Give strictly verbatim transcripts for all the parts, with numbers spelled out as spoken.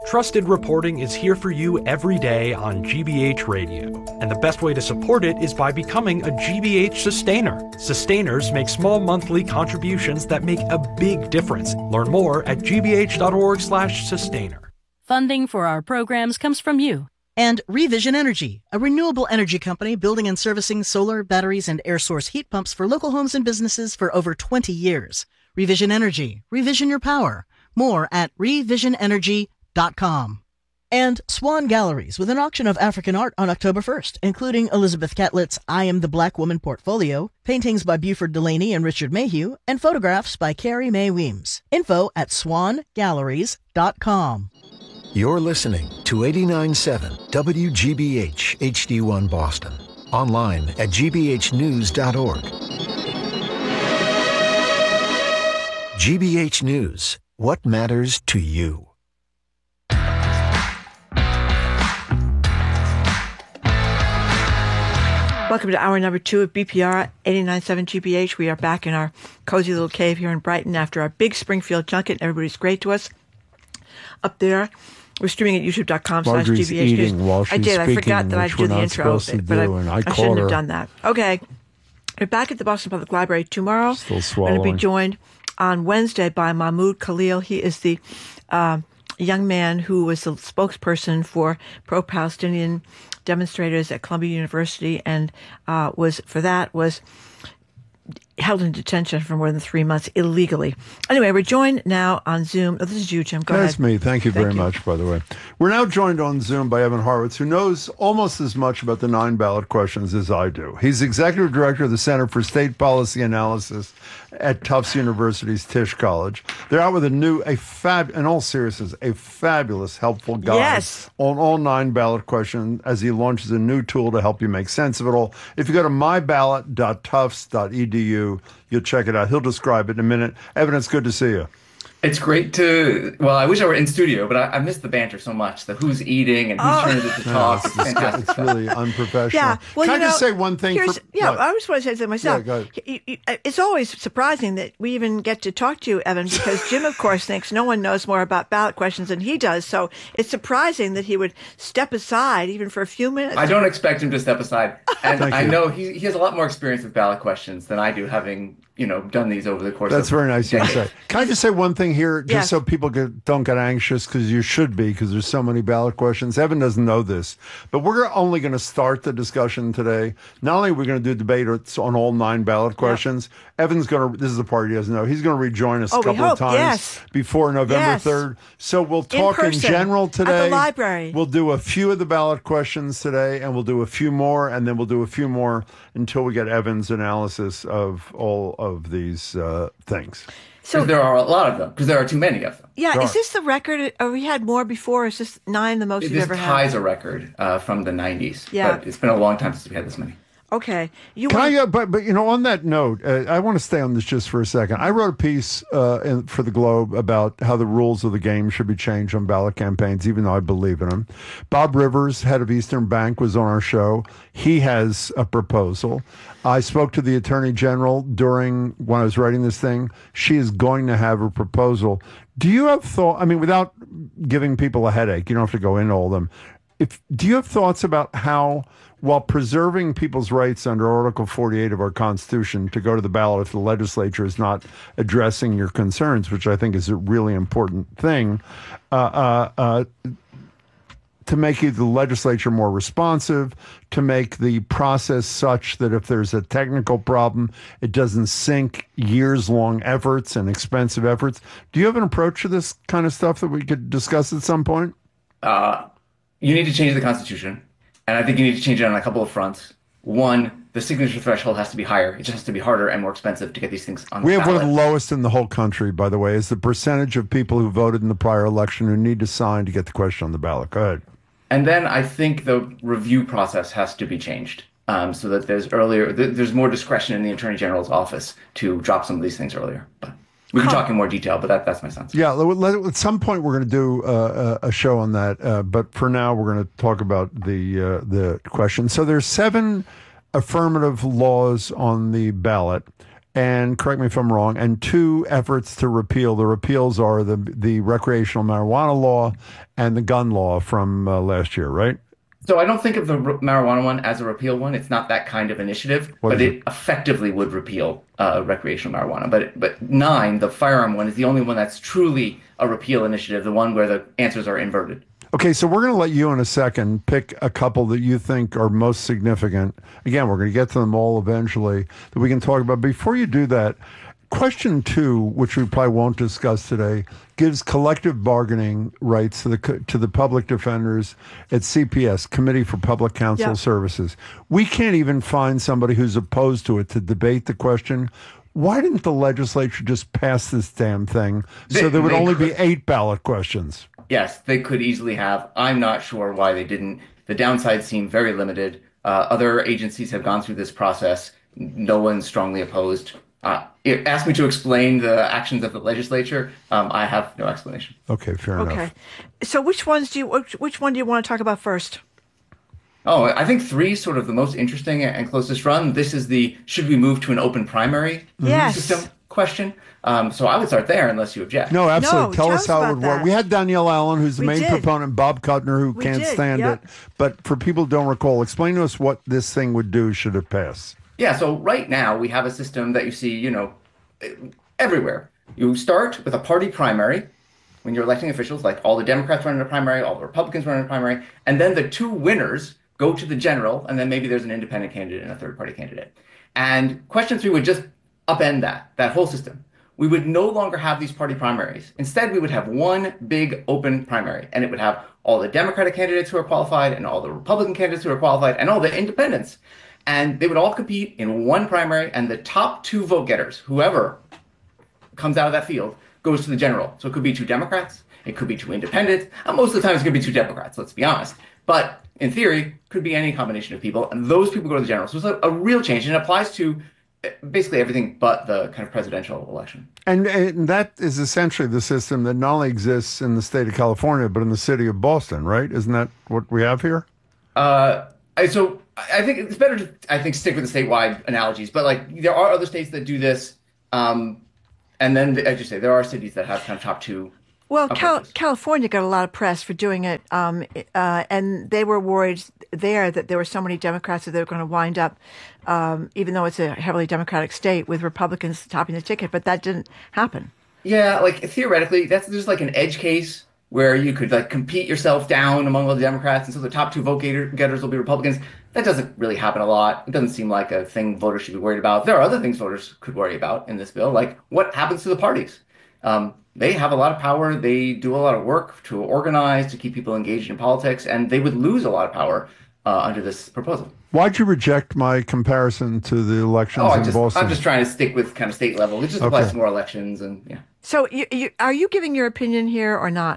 Trusted reporting is here for you every day on G B H Radio, and the best way to support it is by becoming a G B H Sustainer. Sustainers make small monthly contributions that make a big difference. Learn more at g b h dot org slash sustainer. Funding for our programs comes from you. And Revision Energy, a renewable energy company building and servicing solar, batteries, and air source heat pumps for local homes and businesses for over twenty years. Revision Energy. Revision your power. More at revision energy dot com. And Swan Galleries, with an auction of African art on October first, including Elizabeth Catlett's I Am the Black Woman portfolio, paintings by Buford Delaney and Richard Mayhew, and photographs by Carrie Mae Weems. Info at swan galleries dot com. You're listening to eighty-nine point seven W G B H H D one Boston. Online at g b h news dot org. G B H News. What matters to you? Welcome to hour number two of B P R eighty-nine point seven G B H. We are back in our cozy little cave here in Brighton after our big Springfield junket. Everybody's great to us up there. We're streaming at youtube dot com slash G B H eating News. while she's I did. I speaking, forgot that I which do we're the not intro, supposed to but I, do, and I I caught shouldn't her. have done that. Okay. We're back at the Boston Public Library tomorrow. Still We're swallowing. going to be joined on Wednesday by Mahmoud Khalil. He is the uh, young man who was the spokesperson for pro-Palestinian demonstrators at Columbia University, and uh, was for that was held in detention for more than three months illegally. Anyway, we're joined now on Zoom. Oh, this is you, Jim. Go That's ahead. me. Thank you Thank very you. much, by the way. We're now joined on Zoom by Evan Horowitz, who knows almost as much about the nine ballot questions as I do. He's executive director of the Center for State Policy Analysis at Tufts University's Tisch College. They're out with a new, a fab, in all seriousness, a fabulous, helpful guide Yes. on all nine ballot questions as he launches a new tool to help you make sense of it all. If you go to my ballot dot tufts dot e d u, you'll check it out. He'll describe it in a minute. Evan, it's good to see you. It's great to, well, I wish I were in studio, but I, I miss the banter so much. The who's eating and who's Oh. turning it to talk. It's fantastic It's stuff. really unprofessional. Yeah. Well, Can you I just know, say one thing? here's- For, yeah, what? I just want to say something myself. Yeah, go ahead. You- you- It's always surprising that we even get to talk to you, Evan, because Jim, of course, thinks no one knows more about ballot questions than he does. So it's surprising that he would step aside even for a few minutes. I don't expect him to step aside. And Thank I you. know he, he has a lot more experience with ballot questions than I do, having, you know, done these over the course That's of very nice of you to decades. say. Can I just say one thing here, just Yes. so people get, don't get anxious, because you should be, because there's so many ballot questions. Evan doesn't know this, but we're only going to start the discussion today. Not only are we going to do debate on all nine ballot questions, Evan's going to, this is the part he doesn't know, he's going to rejoin us Oh, a we couple of hope, times yes. before November Yes. third. So we'll talk in, person, general at the today. library. We'll do a few of the ballot questions today, and we'll do a few more, and then we'll do a few more until we get Evan's analysis of all of these uh, things. So, Because there are a lot of them, because there are too many of them. yeah, Sure. is this the record? Or we had more before? Is this nine the most you've This ever ties had? a record uh, from the nineties. Yeah. But it's been a long time since we had this many. Okay. You Can want- I, uh, but, but, you know, on that note, uh, I want to stay on this just for a second. I wrote a piece uh, in, for the Globe about how the rules of the game should be changed on ballot campaigns, even though I believe in them. Bob Rivers, head of Eastern Bank, was on our show. He has a proposal. I spoke to the Attorney General during when I was writing this thing. She is going to have a proposal. Do you have thought, I mean, without giving people a headache, you don't have to go into all of them. If, do you have thoughts about how, while preserving people's rights under Article forty-eight of our Constitution to go to the ballot if the legislature is not addressing your concerns, which I think is a really important thing, uh, uh, uh, to make either the legislature more responsive, to make the process such that if there's a technical problem, it doesn't sink years-long efforts and expensive efforts. Do you have an approach to this kind of stuff that we could discuss at some point? Uh, you need to change the Constitution, and I think you need to change it on a couple of fronts. One, the signature threshold has to be higher. It just has to be harder and more expensive to get these things on We the have one ballot. of the lowest in the whole country, by the way, is the percentage of people who voted in the prior election who need to sign to get the question on the ballot. Go ahead. And then I think the review process has to be changed um, so that there's earlier, th- there's more discretion in the Attorney General's office to drop some of these things earlier. But we can talk in more detail, but that, that's my sense. Yeah, let- let- at some point we're going to do uh, a a show on that, uh, but for now we're going to talk about the uh, the question. So there's seven affirmative laws on the ballot. and correct me if I'm wrong, and two efforts to repeal. The repeals are the the recreational marijuana law and the gun law from uh, last year, right? So I don't think of the r- marijuana one as a repeal one. It's not that kind of initiative, What but is it, it? effectively would repeal uh, recreational marijuana. But but nine, the firearm one, is the only one that's truly a repeal initiative, the one where the answers are inverted. Okay, so we're going to let you in a second pick a couple that you think are most significant. Again, we're going to get to them all eventually that we can talk about. Before you do that, question two, which we probably won't discuss today, gives collective bargaining rights to the to the public defenders at C P S, Committee for Public Counsel Yeah. Services. We can't even find somebody who's opposed to it to debate the question. Why didn't the legislature just pass this damn thing so They- there would they only be could- eight ballot questions? Yes, they could easily have. I'm not sure why they didn't. The downsides seem very limited. Uh, other agencies have gone through this process. No one's strongly opposed. Uh, it asked me to explain the actions of the legislature. Um, I have no explanation. Okay, fair Okay. enough. So which ones do you which, which one do you want to talk about first? Oh, I think three is sort of the most interesting and closest run. This is the should we move to an open primary Yes. system question. Um, so I would start there unless you object. No, absolutely. No, tell, tell us us how it about would work. that. We had Danielle Allen, who's the We main did. proponent, Bob Kuttner, who We can't did, stand yep. it. But for people who don't recall, explain to us what this thing would do should it pass. Yeah, so right now we have a system that you see, you know, everywhere. You start with a party primary when you're electing officials, like all the Democrats run in a primary, all the Republicans run in a primary, and then the two winners go to the general, and then maybe there's an independent candidate and a third party candidate. And question three would just upend that, that whole system. We would no longer have these party primaries. Instead, we would have one big open primary, and it would have all the Democratic candidates who are qualified and all the Republican candidates who are qualified and all the independents. And they would all compete in one primary, and the top two vote getters, whoever comes out of that field, goes to the general. So it could be two Democrats, it could be two independents, and most of the time it's going to be two Democrats, let's be honest. But in theory, could be any combination of people, and those people go to the general. So it's a, a real change, and it applies to basically everything but the kind of presidential election. And, and that is essentially the system that not only exists in the state of California, but in the city of Boston, right? Isn't that what we have here? Uh, I, so I think it's better to, I think, stick with the statewide analogies. But like, there are other states that do this. Um, and then, as you say, there are cities that have kind of top two. Well, Cal- approaches. California got a lot of press for doing it, um, uh, and they were worried there that there were so many Democrats that they were going to wind up, um, even though it's a heavily Democratic state, with Republicans topping the ticket. But that didn't happen. Yeah, like theoretically, that's just like an edge case where you could like compete yourself down among all the Democrats, and so the top two vote getter- getters will be Republicans. That doesn't really happen a lot. It doesn't seem like a thing voters should be worried about. There are other things voters could worry about in this bill, like what happens to the parties. Um, they have a lot of power. They do a lot of work to organize, to keep people engaged in politics, and they would lose a lot of power uh, under this proposal. Why'd you reject my comparison to the elections Oh, I in just, Boston? I'm just trying to stick with kind of state level. It just Okay. applies to more elections, and yeah. So, you, you, are you giving your opinion here or not?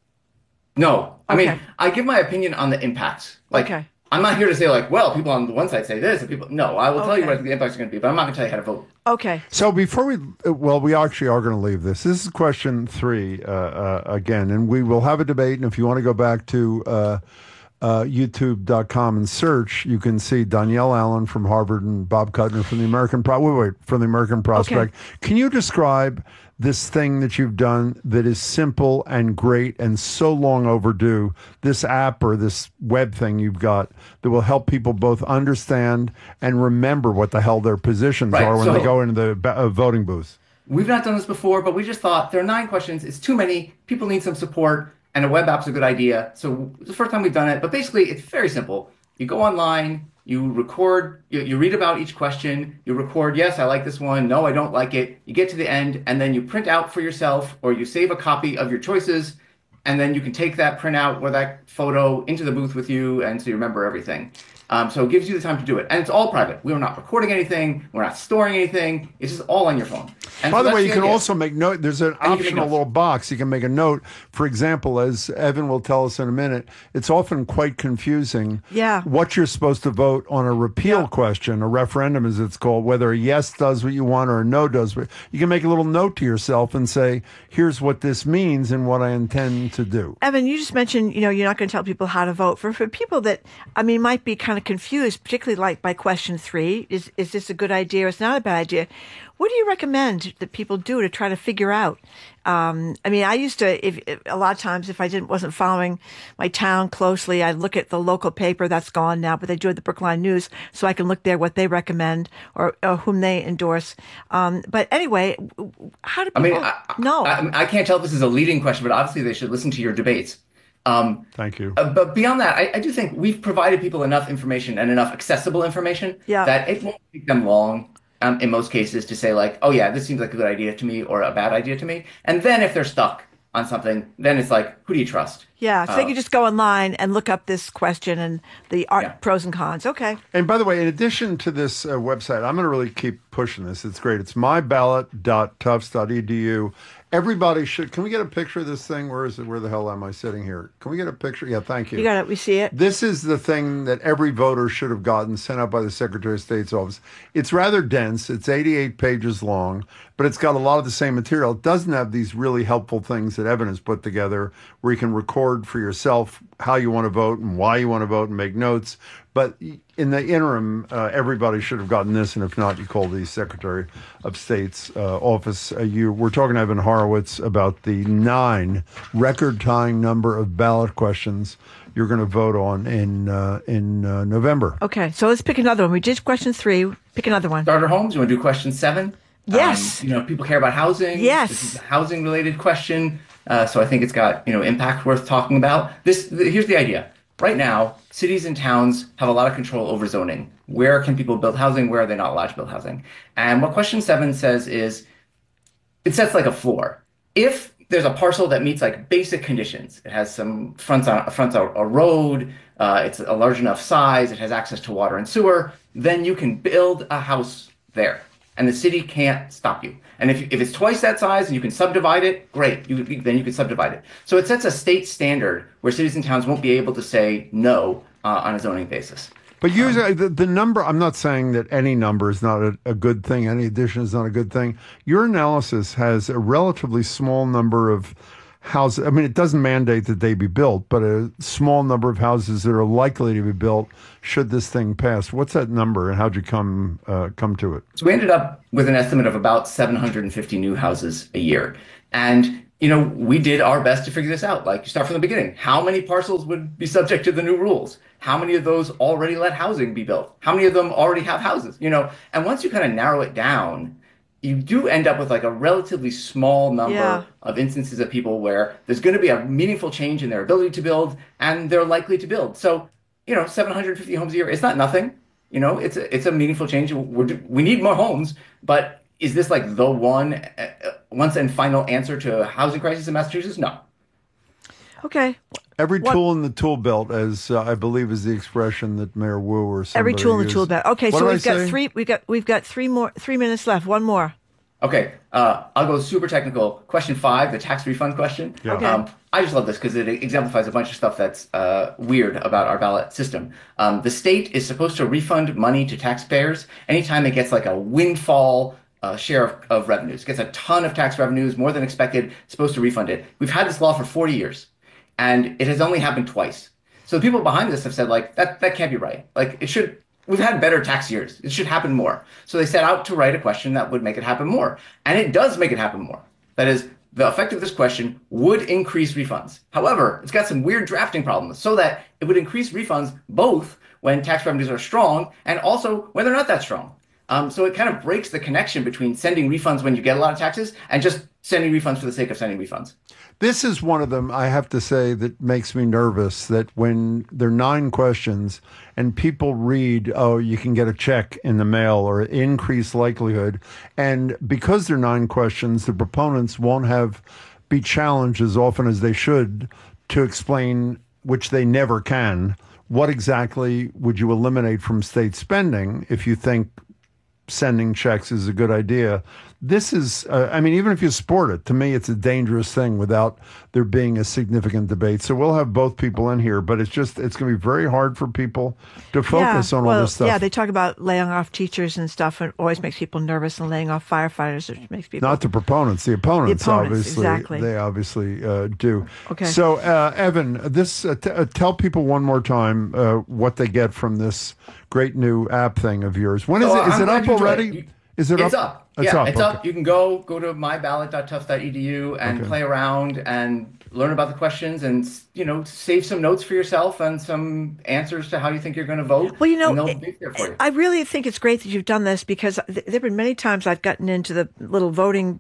No, I Okay. mean, I give my opinion on the impacts. Like, Okay. I'm not here to say like, well, people on the one side say this, and people. No, I will tell you Okay. what I think the impacts are going to be, but I'm not going to tell you how to vote. Okay. So before we, well, we actually are going to leave this. This is question three uh, uh, again, and we will have a debate. And if you want to go back to uh, uh, YouTube dot com and search, you can see Danielle Allen from Harvard and Bob Kuttner from the American Pro. Wait, wait, from the American Prospect. Can you describe this thing that you've done that is simple and great and so long overdue? This app or this web thing you've got that will help people both understand and remember what the hell their positions Right, are when so- they go into the ba- uh, voting booth. We've not done this before, but we just thought there are nine questions. It's too many. People need some support, and a web app's a good idea. So it's the first time we've done it, but basically it's very simple. You go online, you record, you, you read about each question, you record, yes, I like this one, no, I don't like it. You get to the end, and then you print out for yourself, or you save a copy of your choices, and then you can take that printout or that photo into the booth with you, and so you remember everything. Um, so it gives you the time to do it. And it's all private. We are not recording anything. We're not storing anything. It's just all on your phone. And By so the that's way, you can idea. also make note. There's an And you can make optional notes. little box. You can make a note. For example, as Evan will tell us in a minute, it's often quite confusing Yeah. what you're supposed to vote on a repeal Yeah. question, a referendum as it's called, whether a yes does what you want or a no does what you can make a little note to yourself and say, here's what this means and what I intend to do. Evan, you just mentioned, you know, you're not going to tell people how to vote. For for people that, I mean, might be kind kind of confused, particularly like by question three. Is is this a good idea or it's not a bad idea? What do you recommend that people do to try to figure out? Um, I mean, I used to, if, if, a lot of times if I didn't wasn't following my town closely, I'd look at the local paper. That's gone now, but they do the Brookline News, so I can look there what they recommend or, or whom they endorse. Um, but anyway, how do people I mean, I, know? I, I can't tell if this is a leading question, but obviously they should listen to your debates. Um, Thank you. Uh, but beyond that, I, I do think we've provided people enough information and enough accessible information Yeah. that it won't take them long. Um, in most cases, to say like, oh yeah, this seems like a good idea to me or a bad idea to me. And then if they're stuck on something, then it's like, who do you trust? Yeah, so Uh, they can just go online and look up this question and the art, Yeah. pros and cons. Okay. And by the way, in addition to this uh, website, I'm going to really keep pushing this. It's great. It's my ballot dot tufts dot e d u. Everybody should. Can we get a picture of this thing? Where is it? Where the hell am I sitting here? Can we get a picture? Yeah, thank you. You got it. We see it. This is the thing that every voter should have gotten sent out by the Secretary of State's office. It's rather dense. It's eighty-eight pages long, but it's got a lot of the same material. It doesn't have these really helpful things that Evan has put together where you can record for yourself how you want to vote and why you want to vote and make notes. But in the interim, uh, everybody should have gotten this, and if not, you call the Secretary of State's uh, office. Uh, you, we're talking to Evan Horowitz about the nine record-tying number of ballot questions you're going to vote on in uh, in uh, November. Okay, so let's pick another one. We did question three. Pick another one. Starter homes, you want to do question seven? Yes. Um, you know, people care about housing. Yes. This is a housing-related question, uh, so I think it's got, you know, impact worth talking about. This the, here's the idea. Right now, cities and towns have a lot of control over zoning. Where can people build housing? Where are they not allowed to build housing? And what question seven says is, it sets like a floor. If there's a parcel that meets like basic conditions, it has some fronts on fronts a, a road, uh, it's a large enough size, it has access to water and sewer, then you can build a house there, and the city can't stop you. And if, if it's twice that size and you can subdivide it, great, you, then you can subdivide it. So it sets a state standard where cities and towns won't be able to say no uh, on a zoning basis. But usually, the, the number, I'm not saying that any number is not a, a good thing, any addition is not a good thing. Your analysis has a relatively small number of houses. I mean, it doesn't mandate that they be built, but a small number of houses that are likely to be built should this thing pass. What's that number, and how'd you come uh, come to it? So we ended up with an estimate of about seven hundred fifty new houses a year. And, you know, we did our best to figure this out. Like, you start from the beginning. How many parcels would be subject to the new rules? How many of those already let housing be built? How many of them already have houses? You know, and once you kind of narrow it down, you do end up with like a relatively small number Yeah. of instances of people where there's going to be a meaningful change in their ability to build, and they're likely to build. So, you know, seven hundred fifty homes a year, it's not nothing. You know, it's a, it's a meaningful change. We're, we need more homes, but is this like the one, uh, once and final answer to a housing crisis in Massachusetts? No. Okay. Every What- tool in the tool belt, as uh, I believe is the expression that Mayor Wu or somebody Every tool in the used. tool belt. Okay, What so did I we've got say? three. We've got we've got three more. Three minutes left. One more. Okay, uh, I'll go super technical. Question five, the tax refund question. Yeah. Okay. Um, I just love this because it exemplifies a bunch of stuff that's uh, weird about our ballot system. Um, the state is supposed to refund money to taxpayers anytime it gets like a windfall uh, share of, of revenues. It gets a ton of tax revenues, more than expected, it's supposed to refund it. We've had this law for forty years, and it has only happened twice. So the people behind this have said, like, that, that can't be right. Like, it should... We've had better tax years. It should happen more. So they set out to write a question that would make it happen more. And it does make it happen more. That is, the effect of this question would increase refunds. However, it's got some weird drafting problems so that it would increase refunds both when tax revenues are strong and also when they're not that strong. Um, so it kind of breaks the connection between sending refunds when you get a lot of taxes and just sending refunds for the sake of sending refunds. This is one of them, I have to say, that makes me nervous, that when there are nine questions and people read, oh, you can get a check in the mail or increased likelihood, and because there are nine questions, the proponents won't have be challenged as often as they should to explain, which they never can, what exactly would you eliminate from state spending if you think sending checks is a good idea. this is, uh, I mean, even if you support it, to me, it's a dangerous thing without there being a significant debate. So we'll have both people in here, but it's just, it's going to be very hard for people to focus yeah, on well, all this stuff. Yeah, they talk about laying off teachers and stuff, and it always makes people nervous, and laying off firefighters, which makes people... Not the proponents, the opponents, the opponents obviously. Exactly. They obviously uh, do. Okay. So, uh, Evan, this uh, t- uh, tell people one more time uh, what they get from this great new app thing of yours. When is So it? Is I'm it glad up you enjoyed already? it. You- Is it It's up? up. Yeah, it's okay. up. You can go go to my ballot dot tufts dot e d u and Okay. play around and learn about the questions and, you know, save some notes for yourself and some answers to how you think you're going to vote. Well, you know, and they'll it- be there for you. I really think it's great that you've done this, because th- there have been many times I've gotten into the little voting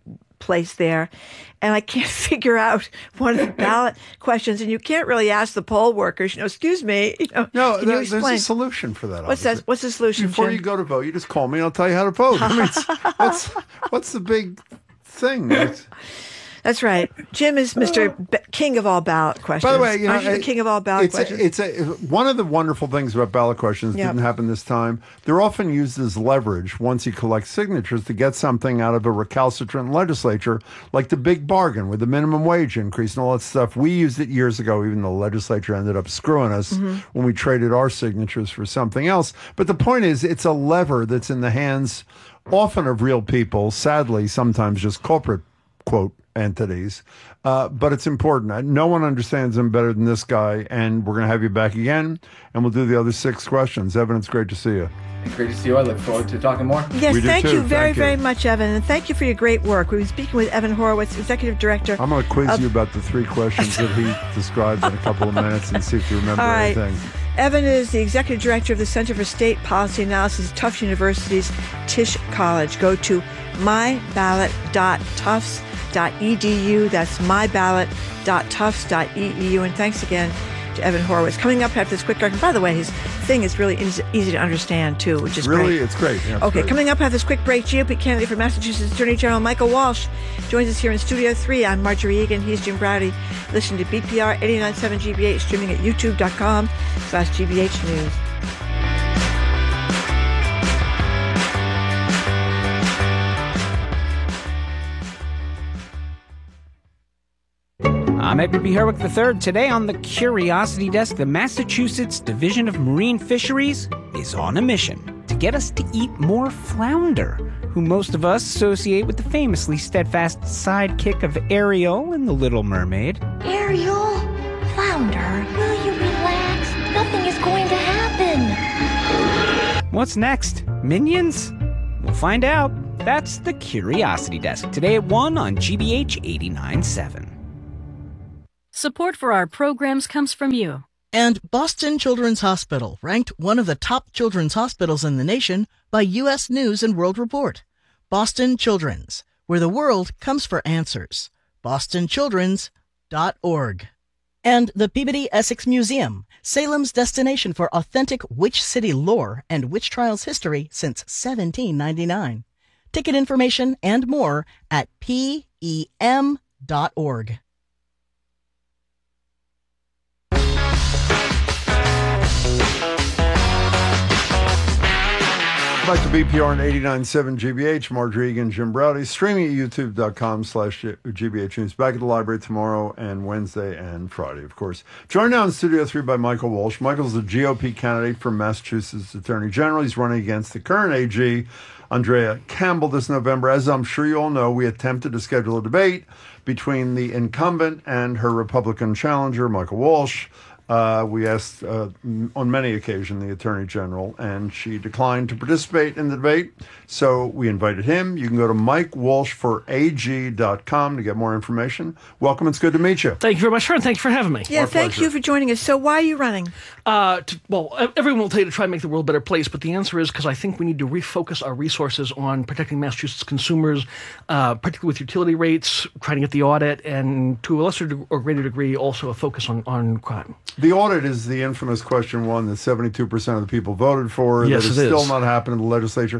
place there, and I can't figure out one of the ballot questions, and you can't really ask the poll workers, you know, excuse me, you know, No, can you there- there's explain? a solution for that. What's obviously. that? What's the solution, Before Jim? you go to vote, you just call me and I'll tell you how to vote. I mean, it's, what's, what's the big thing? It's, That's right. Jim is Mister B- King of all ballot questions. By the way, you know, Aren't you the it- king of all ballot it's questions? A, it's a, one of the wonderful things about ballot questions Yep. didn't happen this time. They're often used as leverage once you collect signatures to get something out of a recalcitrant legislature, like the big bargain with the minimum wage increase and all that stuff. We used it years ago, even though the legislature ended up screwing us Mm-hmm. when we traded our signatures for something else. But the point is, it's a lever that's in the hands often of real people, sadly, sometimes just corporate, quote, entities. Uh, but it's important. Uh, No one understands them better than this guy, and we're going to have you back again, and we'll do the other six questions. Evan, it's great to see you. Great to see you. I look forward to talking more. Yes, We do thank too. you very, Thank you. very much, Evan, and thank you for your great work. We've been speaking with Evan Horowitz, Executive Director. I'm going to quiz of- you about the three questions that he described in a couple of minutes and see if you remember All right. anything. Evan is the Executive Director of the Center for State Policy Analysis at Tufts University's Tisch College. Go to my ballot dot tufts dot e d u. That's my ballot dot tufts dot e d u. And thanks again to Evan Horowitz. Coming up after this quick break, and by the way, his thing is really easy, easy to understand, too, which is Really? great. It's great. Yeah, it's Okay, great. coming up after this quick break, G O P candidate for Massachusetts Attorney General Michael Walsh joins us here in Studio three. I'm Marjorie Egan. He's Jim Browdy. Listen to B P R eighty-nine point seven G B H, streaming at youtube dot com slash G B H News. I'm Edward B. Herwick the third. Today on the Curiosity Desk, the Massachusetts Division of Marine Fisheries is on a mission to get us to eat more flounder, who most of us associate with the famously steadfast sidekick of Ariel in The Little Mermaid. Ariel, Flounder, will you relax? Nothing is going to happen. What's next? Minions? We'll find out. That's the Curiosity Desk, today at one on G B H eighty-nine point seven. Support for our programs comes from you. And Boston Children's Hospital, ranked one of the top children's hospitals in the nation by U S News and World Report. Boston Children's, where the world comes for answers. boston children's dot org. And the Peabody Essex Museum, Salem's destination for authentic witch city lore and witch trials history since seventeen ninety-nine. Ticket information and more at P E M dot org. Back to B P R and eighty-nine point seven G B H, Marjorie Egan, Jim Browdy, streaming at youtube dot com slash G B H News. Back at the library tomorrow and Wednesday and Friday, of course. Joined now in Studio three by Michael Walsh. Michael's the G O P candidate for Massachusetts Attorney General. He's running against the current A G, Andrea Campbell, this November. As I'm sure you all know, we attempted to schedule a debate between the incumbent and her Republican challenger, Michael Walsh. Uh, we asked uh, m- on many occasions the Attorney General, and she declined to participate in the debate. So we invited him. You can go to mike walsh for a g dot com to get more information. Welcome. It's good to meet you. Thank you very much, Fern. Thank you for having me. Yeah, Our thank pleasure. you for joining us. So why are you running? Uh, to, well, e- everyone will tell you to try and make the world a better place, but the answer is because I think we need to refocus our resources on protecting Massachusetts consumers, uh, particularly with utility rates, trying to get the audit, and to a lesser de- or greater degree, also a focus on, on crime. The audit is the infamous question one that seventy-two percent of the people voted for. Yes, that is it still is. not happening in the legislature.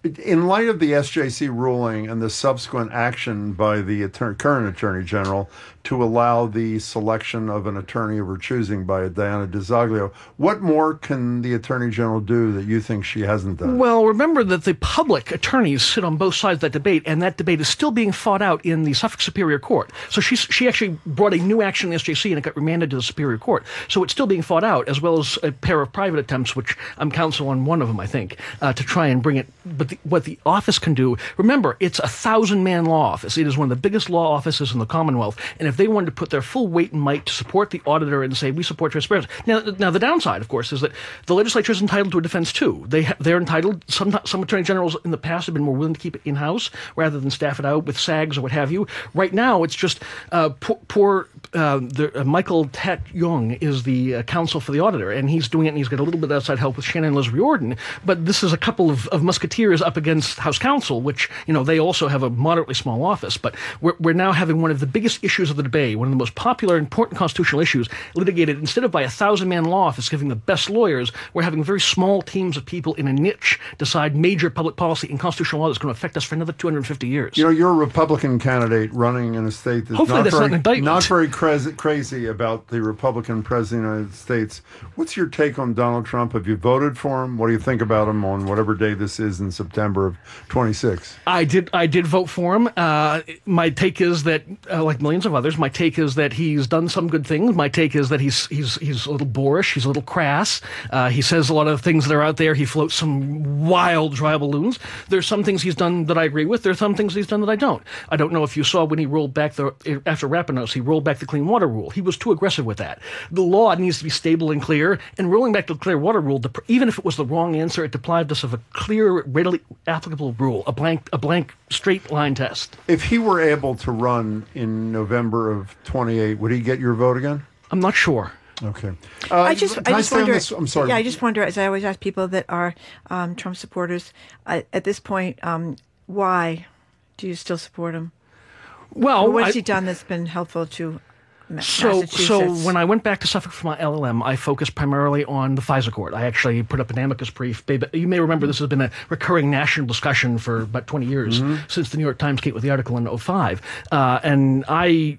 In light of the S J C ruling and the subsequent action by the attorney, current Attorney General to allow the selection of an attorney of her choosing by Diana DiZoglio, what more can the Attorney General do that you think she hasn't done? Well, remember that the public attorneys sit on both sides of that debate, and that debate is still being fought out in the Suffolk Superior Court. So she she actually brought a new action in the S J C, and it got remanded to the Superior Court. So it's still being fought out, as well as a pair of private attempts, which I'm counsel on one of them, I think, uh, to try and bring it. But the, what the office can do, remember, it's a thousand-man law office. It is one of the biggest law offices in the Commonwealth, and if they wanted to put their full weight and might to support the auditor and say, we support transparency. Now, now the downside, of course, is that the legislature is entitled to a defense, too. They ha- they're entitled, some, some attorney generals in the past have been more willing to keep it in-house rather than staff it out with SAGs or what have you. Right now, it's just uh, poor, poor uh, the, uh, Michael Tat Young is the uh, counsel for the auditor, and he's doing it, and he's got a little bit of outside help with Shannon Liz Riordan, but this is a couple of, of musketeers up against House Counsel, which, you know, they also have a moderately small office, but we're, we're now having one of the biggest issues of the debate, one of the most popular, important constitutional issues, litigated instead of by a thousand-man law office giving the best lawyers, we're having very small teams of people in a niche decide major public policy and constitutional law that's going to affect us for another two hundred fifty years. You know, you're a Republican candidate running in a state that's Hopefully not that's very, not an indictment. not very crazy, crazy about the Republican president of the United States. What's your take on Donald Trump? Have you voted for him? What do you think about him on whatever day this is in September of twenty-six? I did I did vote for him. Uh, my take is that, uh, like millions of others, my take is that he's done some good things. My take is that he's he's he's a little boorish. He's a little crass. Uh, he says a lot of things that are out there. He floats some wild dry balloons. There's some things he's done that I agree with. There's some things he's done that I don't. I don't know if you saw when he rolled back the after Rapinos, he rolled back the Clean Water Rule. He was too aggressive with that. The law needs to be stable and clear. And rolling back the Clean Water Rule, even if it was the wrong answer, it deprived us of a clear, readily applicable rule, a blank a blank straight line test. If he were able to run in November of twenty-eight, would he get your vote again? I'm not sure. Okay. Uh, I just, I just wonder. This? I'm sorry. Yeah, I just wonder, as I always ask people that are um, Trump supporters, uh, at this point, um, why do you still support him? Well, or what has I, he done that's been helpful to So, Massachusetts? so when I went back to Suffolk for my L L M, I focused primarily on the FISA court. I actually put up an amicus brief. You may remember this has been a recurring national discussion for about twenty years, mm-hmm. since the New York Times came with the article in oh five. Uh, and I,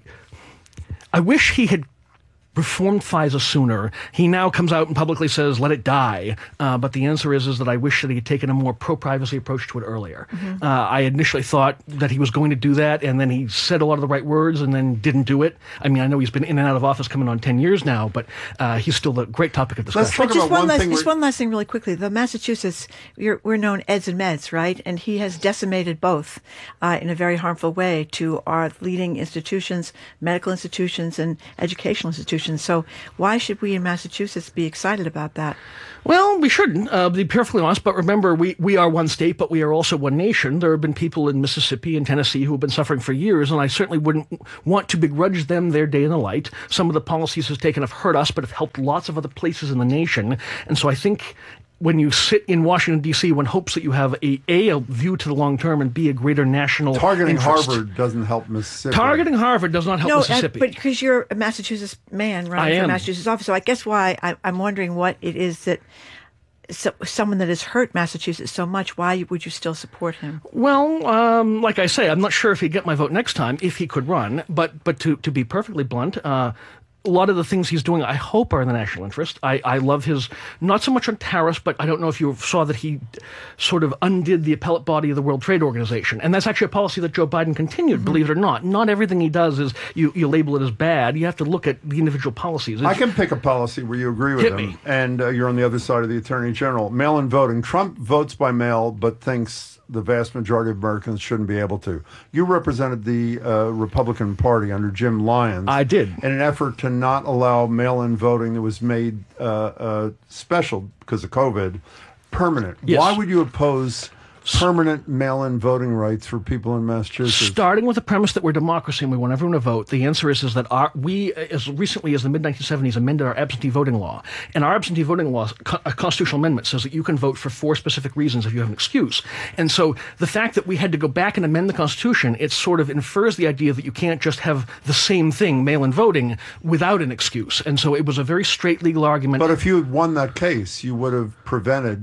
I wish he had reformed FISA sooner. He now comes out and publicly says, let it die. Uh, but the answer is, is that I wish that he had taken a more pro-privacy approach to it earlier. Mm-hmm. Uh, I initially thought that he was going to do that, and then he said a lot of the right words and then didn't do it. I mean, I know he's been in and out of office coming on ten years now, but uh, he's still a great topic of discussion. Let's talk but just about one, one last, thing. Just one last thing really quickly. The Massachusetts, we're, we're known Eds and Meds, right? And he has decimated both uh, in a very harmful way to our leading institutions, medical institutions and educational institutions. So why should we in Massachusetts be excited about that? Well, we shouldn't, uh, to be perfectly honest. But remember, we, we are one state, but we are also one nation. There have been people in Mississippi and Tennessee who have been suffering for years, and I certainly wouldn't want to begrudge them their day in the light. Some of the policies has taken have hurt us, but have helped lots of other places in the nation. And so I think when you sit in Washington, D C, one hopes that you have a, a, a view to the long term and B, a greater national Targeting interest. Harvard doesn't help Mississippi. Targeting Harvard does not help no, Mississippi. No, but because you're a Massachusetts man running for Massachusetts office, so I guess why I, I'm wondering what it is that so, someone that has hurt Massachusetts so much, why would you still support him? Well, um, like I say, I'm not sure if he'd get my vote next time, if he could run. But but to, to be perfectly blunt, uh, a lot of the things he's doing, I hope, are in the national interest. I, I love his, not so much on tariffs, but I don't know if you saw that he sort of undid the appellate body of the World Trade Organization. And that's actually a policy that Joe Biden continued, mm-hmm. believe it or not. Not everything he does is you, you label it as bad. You have to look at the individual policies. It's, I can pick a policy where you agree with hit him, me. and uh, you're on the other side of the Attorney General. Mail-in voting. Trump votes by mail, but thinks the vast majority of Americans shouldn't be able to. You represented the uh, Republican Party under Jim Lyons. I did. In an effort to not allow mail-in voting that was made uh, uh, special because of COVID, permanent. Yes. Why would you oppose permanent mail-in voting rights for people in Massachusetts? Starting with the premise that we're democracy and we want everyone to vote, the answer is, is that our, we, as recently as the mid nineteen seventies, amended our absentee voting law. And our absentee voting law, a constitutional amendment, says that you can vote for four specific reasons if you have an excuse. And so the fact that we had to go back and amend the Constitution, it sort of infers the idea that you can't just have the same thing, mail-in voting, without an excuse. And so it was a very straight legal argument. But if you had won that case, you would have prevented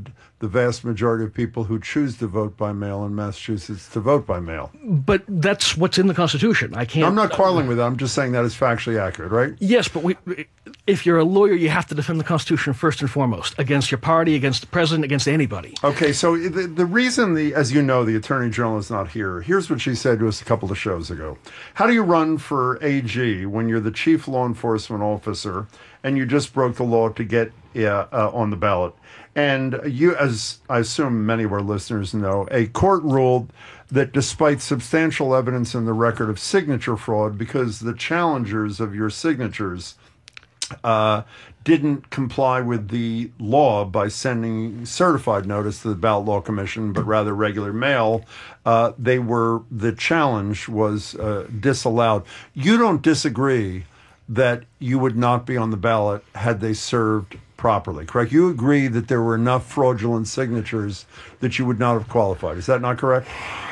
the vast majority of people who choose to vote by mail in Massachusetts to vote by mail. But that's what's in the Constitution. I can't. I'm not quarreling with that. I'm just saying that is factually accurate, right? Yes, but we, if you're a lawyer, you have to defend the Constitution first and foremost against your party, against the president, against anybody. Okay, so the, the reason, the as you know, the Attorney General is not here, here's what she said to us a couple of shows ago. How do you run for A G when you're the chief law enforcement officer and you just broke the law to get uh, uh, on the ballot? And you, as I assume many of our listeners know, a court ruled that despite substantial evidence in the record of signature fraud, because the challengers of your signatures uh, didn't comply with the law by sending certified notice to the Ballot Law Commission, but rather regular mail, uh, they were, the challenge was uh, disallowed. You don't disagree that you would not be on the ballot had they served properly, correct? You agree that there were enough fraudulent signatures that you would not have qualified. Is that not correct?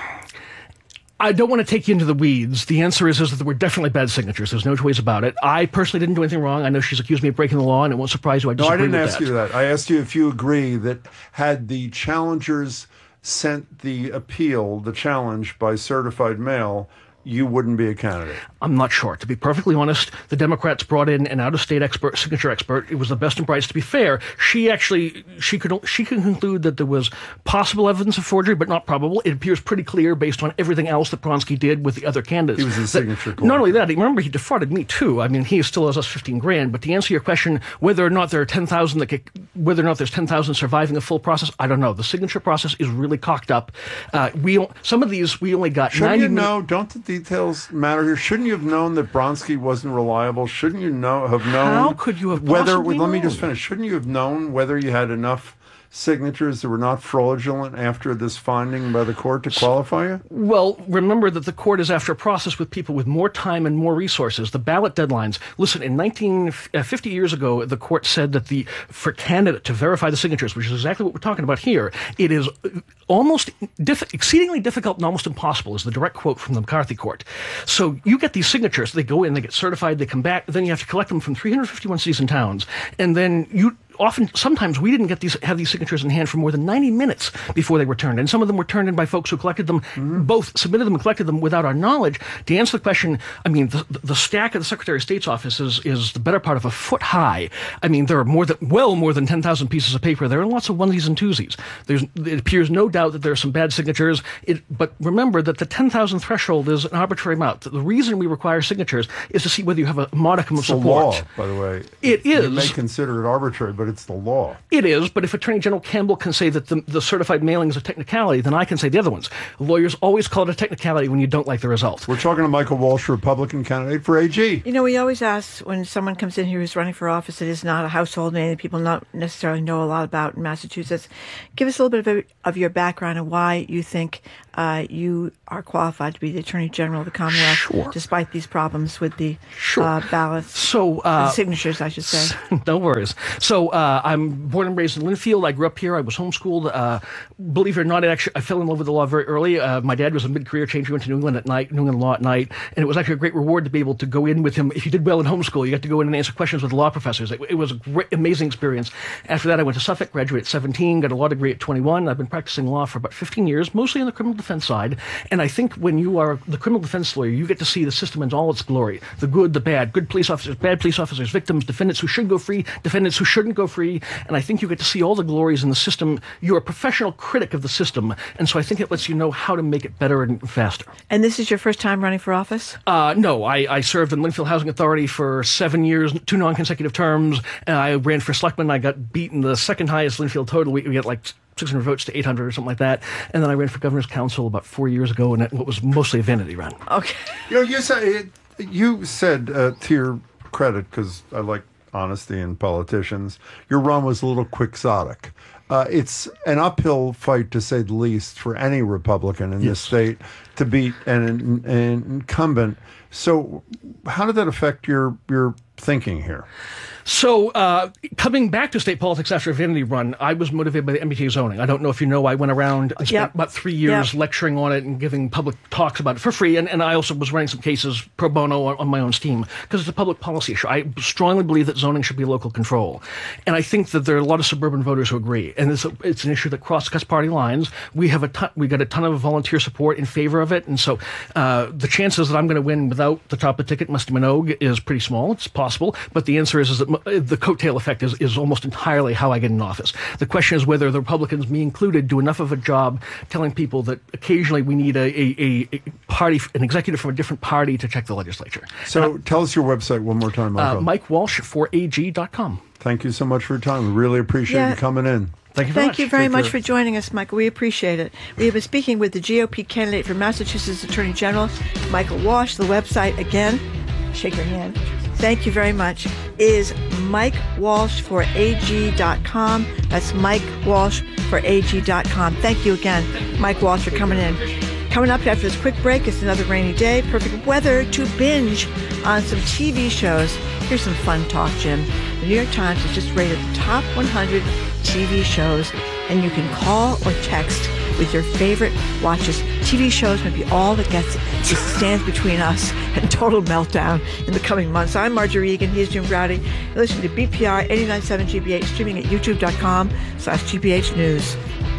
I don't want to take you into the weeds. The answer is, is that there were definitely bad signatures. There's no two ways about it. I personally didn't do anything wrong. I know she's accused me of breaking the law, and it won't surprise you. I disagree No, I didn't with ask that. you that. I asked you if you agree that had the challengers sent the appeal, the challenge, by certified mail, you wouldn't be a candidate. I'm not sure. To be perfectly honest, the Democrats brought in an out-of-state expert, signature expert. It was the best and brightest. To be fair, she actually she could she could conclude that there was possible evidence of forgery, but not probable. It appears pretty clear based on everything else that Pronsky did with the other candidates. He was a signature. Not only that, remember he defrauded me too. I mean, he still owes us fifteen grand. But to answer your question, whether or not there are ten thousand that get, whether or not there's ten thousand surviving a full process, I don't know. The signature process is really cocked up. Uh, we some of these we only got Shouldn't ninety. you know? Don't the details matter here? Shouldn't you have known that Bronsky wasn't reliable? Shouldn't you know have known? How could you have whether? possibly Let me known? just finish. Shouldn't you have known whether you had enough signatures that were not fraudulent after this finding by the court to qualify you? Well, remember that the court is after a process with people with more time and more resources. The ballot deadlines. Listen, in nineteen fifty years ago, the court said that the for candidate to verify the signatures, which is exactly what we're talking about here, it is almost diff- exceedingly difficult and almost impossible, is the direct quote from the McCarthy court. So you get these signatures, they go in, they get certified, they come back, then you have to collect them from three hundred fifty-one cities and towns, and then you often, sometimes we didn't get these, have these signatures in hand for more than ninety minutes before they were turned in. Some of them were turned in by folks who collected them, mm-hmm. both submitted them and collected them without our knowledge. To answer the question, I mean, the, the stack of the Secretary of State's office is, is the better part of a foot high. I mean, there are more than, well more than ten thousand pieces of paper. There are lots of onesies and twosies. There's, it appears no doubt that there are some bad signatures. It, but remember that the ten thousand threshold is an arbitrary amount. The reason we require signatures is to see whether you have a modicum of It's the support. law, by the way. It is. You may consider it arbitrary, but it's the law. It is, but if Attorney General Campbell can say that the, the certified mailing is a technicality, then I can say the other ones. Lawyers always call it a technicality when you don't like the result. We're talking to Michael Walsh, Republican candidate for A G. You know, we always ask when someone comes in here who's running for office that is not a household name that people not necessarily know a lot about in Massachusetts, give us a little bit of, of your background and why you think uh, you are qualified to be the Attorney General of the Commonwealth, sure. despite these problems with the sure. uh, ballots. So, uh, the signatures, I should say. No worries. So, uh, I'm born and raised in Linfield. I grew up here. I was homeschooled. Uh, believe it or not, I actually I fell in love with the law very early. Uh, my dad was a mid-career change. We went to New England at night, New England law at night, and it was actually a great reward to be able to go in with him. If you did well in homeschool, you got to go in and answer questions with the law professors. It, it was a great, amazing experience. After that, I went to Suffolk, graduated at seventeen, got a law degree at twenty-one. I've been practicing law for about fifteen years, mostly on the criminal defense side. And I think when you are the criminal defense lawyer, you get to see the system in all its glory. The good, the bad, good police officers, bad police officers, victims, defendants who should go free, defendants who shouldn't go free. And I think you get to see all the glories in the system. You're a professional critic of the system. And so I think it lets you know how to make it better and faster. And this is your first time running for office? Uh, no, I, I served in Linfield Housing Authority for seven years, two non-consecutive terms. And I ran for selectman. I got beaten the second highest Linfield total. We, we got like six hundred votes to eight hundred or something like that. And then I ran for governor's council about four years ago, and it was mostly a vanity run. Okay. You know, you said, you said uh, to your credit, because I like honesty in politicians, your run was a little quixotic. Uh, it's an uphill fight, to say the least, for any Republican in yes. this state to beat an, an incumbent. So how did that affect your, your thinking here? So, uh, coming back to state politics after a vanity run, I was motivated by the M B T A zoning. I don't know if you know, I went around and spent Yep. about three years Yep. lecturing on it and giving public talks about it for free. And, and I also was running some cases pro bono on, on my own steam because it's a public policy issue. I strongly believe that zoning should be local control. And I think that there are a lot of suburban voters who agree. And it's, a, it's an issue that cross-cuts party lines. We have a ton, we got a ton of volunteer support in favor of it. And so uh, the chances that I'm going to win without the top of the ticket, Musty Minogue, is pretty small. It's possible. But the answer is, is that the coattail effect is, is almost entirely how I get in office. The question is whether the Republicans, me included, do enough of a job telling people that occasionally we need a, a, a party, an executive from a different party to check the legislature. So tell us your website one more time, Michael. Uh, Mike Walsh for A G dot com. Thank you so much for your time. We really appreciate Yeah. you coming in. Thank you very Thank much. you very Take much care. for joining us, Michael. We appreciate it. We have been speaking with the G O P candidate for Massachusetts Attorney General, Michael Walsh. The website, again, shake your hand. Thank you very much, is Mike Walsh for A G dot com. That's Mike Walsh for A G dot com. Thank you again, Mike Walsh, for coming in. Coming up after this quick break, it's another rainy day. Perfect weather to binge on some T V shows. Here's some fun talk, Jim. The New York Times has just rated the top one hundred T V shows, and you can call or text with your favorite watches. T V shows may be all that gets just stands between us and total meltdown in the coming months. I'm Marjorie Egan. He's Jim Browdy. You listen to B P R eighty-nine point seven G B H, streaming at youtube dot com slash G B H News.